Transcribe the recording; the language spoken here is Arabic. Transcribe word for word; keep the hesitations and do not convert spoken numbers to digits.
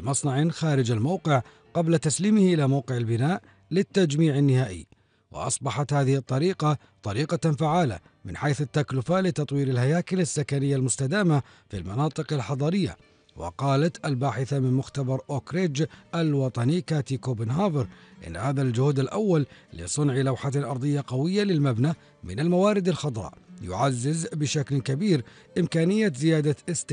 مصنع خارج الموقع قبل تسليمه إلى موقع البناء للتجميع النهائي. وأصبحت هذه الطريقة طريقة فعالة من حيث التكلفة لتطوير الهياكل السكنية المستدامة في المناطق الحضرية. وقالت الباحثة من مختبر أوكريدج الوطني كاتي كوبنهافر إن هذا الجهد الأول لصنع لوحة أرضية قوية للمبنى من الموارد الخضراء يعزز بشكل كبير إمكانية زيادة